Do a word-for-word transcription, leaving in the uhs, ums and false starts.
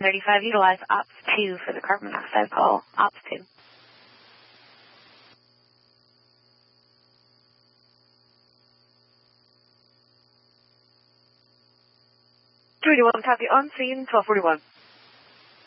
thirty-five, utilize ops two for the carbon monoxide call. Ops two. three one, copy on scene, twelve forty-one.